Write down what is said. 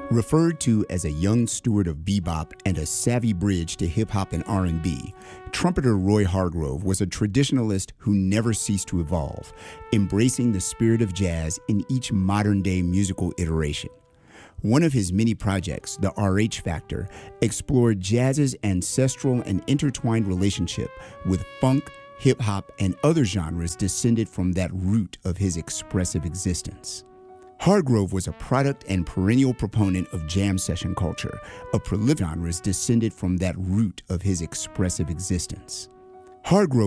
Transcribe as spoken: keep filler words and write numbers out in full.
Referred to as a young steward of bebop and a savvy bridge to hip-hop and R and B, trumpeter Roy Hargrove was a traditionalist who never ceased to evolve, embracing the spirit of jazz in each modern-day musical iteration. One of his many projects, The R H Factor, explored jazz's ancestral and intertwined relationship with funk, hip-hop, and other genres descended from that root of his expressive existence. Hargrove was a product and perennial proponent of jam session culture, a prolific genres descended from that root of his expressive existence. Hargrove